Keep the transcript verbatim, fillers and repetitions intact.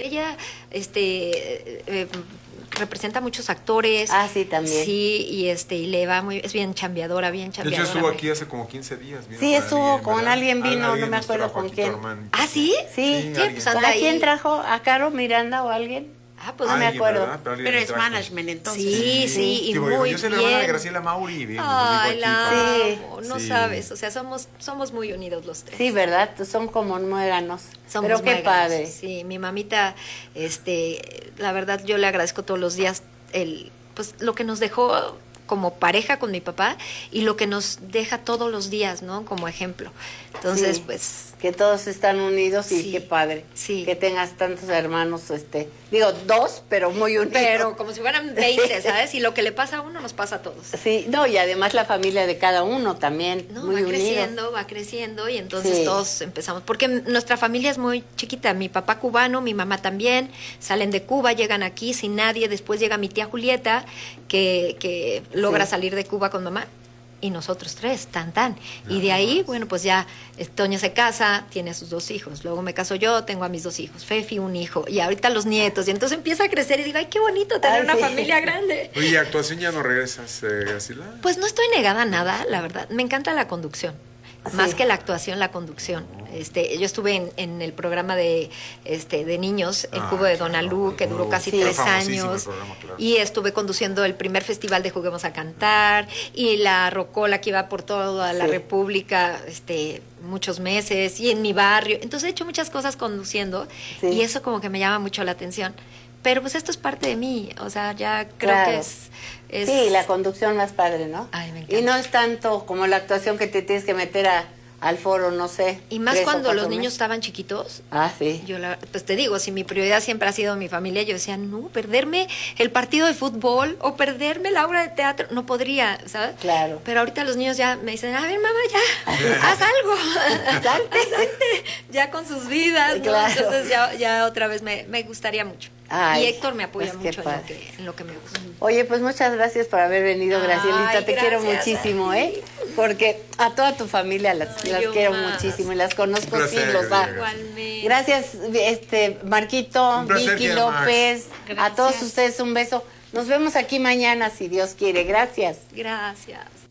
ella, este, eh, representa a muchos actores. Ah, sí, también. Sí, y este, y le va muy, es bien chambeadora, bien De chambeadora. hecho, estuvo aquí hace como quince días. vino Sí, con estuvo alguien, con ¿verdad? alguien, vino, Alguien no me nos acuerdo trajo con aquí, quién. tu hermano. ¿Ah, sí? Sí, Sí, Sí, alguien. pues anda ¿A ahí. quién trajo? ¿A Caro Miranda o alguien? Ah, pues no me Alguien, acuerdo. ¿verdad? alguien Pero es trajo. management, entonces. Sí, sí, y Sí, muy bueno, bien. yo soy la hermana de Graciela Mauri. Bien, Ay, digo la aquí, Sí. amo, no Sí. sabes, o sea, somos, somos muy unidos los tres. Sí, ¿verdad? Son como muéganos. Somos Pero qué muéganos, padre. Sí, mi mamita, este, la verdad yo le agradezco todos los días el, pues lo que nos dejó como pareja con mi papá y lo que nos deja todos los días, ¿no? Como ejemplo. Entonces, Sí, pues que todos están unidos y Sí, qué padre. sí. Que tengas tantos hermanos, este, digo, dos, pero muy unidos. pero como si fueran veinte, ¿sabes? Y lo que le pasa a uno nos pasa a todos. Sí, no, y además la familia de cada uno también, No, muy va unidos. creciendo, va creciendo y entonces Sí. todos empezamos, porque nuestra familia es muy chiquita, mi papá cubano, mi mamá también, salen de Cuba, llegan aquí sin nadie, después llega mi tía Julieta, que, que logra Sí. salir de Cuba con mamá, y nosotros tres, tan tan. Y de ahí, bueno, pues ya eh, Toño se casa, tiene a sus dos hijos, luego me caso yo, tengo a mis dos hijos, Fefi un hijo, y ahorita los nietos, y entonces empieza a crecer y digo, ay, qué bonito tener Ay, una sí. familia grande. Oye, ¿y actuación ya no regresas, eh, Graciela? Pues no estoy negada a nada, la verdad. Me encanta la conducción. Sí. Más que la actuación, la conducción. Este, yo estuve en, en el programa de, este, de niños, el Ah, Cubo de claro. Donalú, que duró casi Sí. tres Famosísimo el años. programa, claro. Y estuve conduciendo el primer festival de Juguemos a Cantar, y la rocola que iba por toda la Sí. República, este, muchos meses, y en mi barrio. Entonces he hecho muchas cosas conduciendo, Sí. y eso como que me llama mucho la atención. Pero pues esto es parte de mí, o sea, ya creo Claro. que es, es... Sí, la conducción más padre, ¿no? Ay, me encanta. Y no es tanto como la actuación que te tienes que meter a, al foro, no sé. Y más tres o cuando cuatro los niños meses. estaban chiquitos. Ah, sí. Yo la, pues te digo, si mi prioridad siempre ha sido mi familia, yo decía, no, perderme el partido de fútbol o perderme la obra de teatro, no podría, ¿sabes? Claro. Pero ahorita los niños ya me dicen, a ver, mamá, ya, haz algo, Salte. salte, ya con sus vidas, ¿no? Claro. Entonces ya, ya otra vez me, me gustaría mucho. Ay, y Héctor me apoya pues qué mucho en lo, padre. que, en lo que me gusta. Oye, pues muchas gracias por haber venido, Ay, Gracielita. Te quiero gracias muchísimo, a ti. ¿eh? Porque a toda tu familia las, Ay, las yo quiero más. muchísimo y las conozco Un placer, siglos. ah. Igualmente. Gracias, este, Marquito, Un placer, Vicky tía Max. López. A Gracias. todos ustedes un beso. Nos vemos aquí mañana, si Dios quiere. Gracias. Gracias.